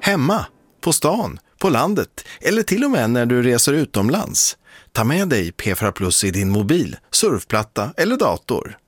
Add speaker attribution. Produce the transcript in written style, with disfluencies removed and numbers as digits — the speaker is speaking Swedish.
Speaker 1: Hemma, på stan, på landet eller till och med när du reser utomlands. Ta med dig P4 Plus i din mobil, surfplatta eller dator.